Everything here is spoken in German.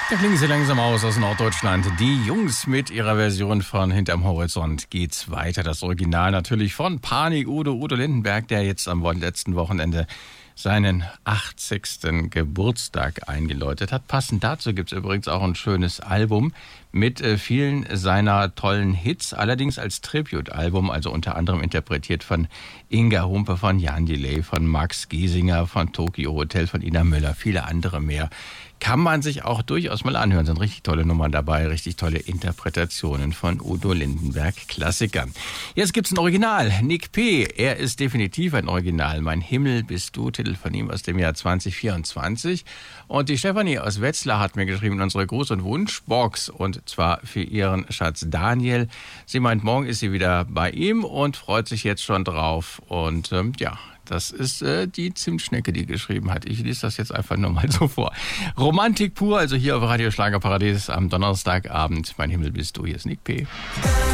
Da klingen sie langsam aus Norddeutschland. Die Jungs mit ihrer Version von Hinterm Horizont geht's weiter. Das Original natürlich von Panik Udo Lindenberg, der jetzt am letzten Wochenende seinen 80. Geburtstag eingeläutet hat. Passend dazu gibt's übrigens auch ein schönes Album mit vielen seiner tollen Hits, allerdings als Tribute-Album, also unter anderem interpretiert von Inga Humpe, von Jan Delay, von Max Giesinger, von Tokio Hotel, von Ina Müller, viele andere mehr. Kann man sich auch durchaus mal anhören. Sind richtig tolle Nummern dabei, richtig tolle Interpretationen von Udo Lindenberg Klassikern. Jetzt gibt's ein Original. Nick P. Er ist definitiv ein Original. Mein Himmel bist du, Titel von ihm aus dem Jahr 2024. Und die Stefanie aus Wetzlar hat mir geschrieben in unsere Gruß- und Wunschbox, und zwar für ihren Schatz Daniel. Sie meint, morgen ist sie wieder bei ihm und freut sich jetzt schon drauf. Und das ist die Zimtschnecke, die geschrieben hat. Ich lese das jetzt einfach nur mal so vor. Romantik pur, also hier auf Radio Schlagerparadies am Donnerstagabend. Mein Himmel bist du, hier ist Nick P.